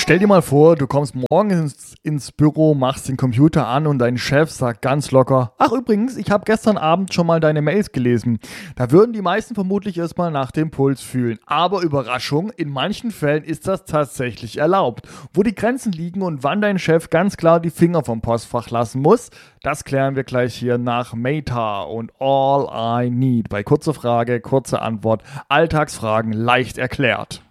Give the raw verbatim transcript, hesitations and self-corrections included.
Stell dir mal vor, du kommst morgens ins Büro, machst den Computer an und dein Chef sagt ganz locker: Ach übrigens, ich habe gestern Abend schon mal deine Mails gelesen. Da würden die meisten vermutlich erstmal nach dem Puls fühlen. Aber Überraschung, in manchen Fällen ist das tatsächlich erlaubt. Wo die Grenzen liegen und wann dein Chef ganz klar die Finger vom Postfach lassen muss, das klären wir gleich hier nach Meta und All I Need. Bei kurzer Frage, kurze Antwort, Alltagsfragen leicht erklärt.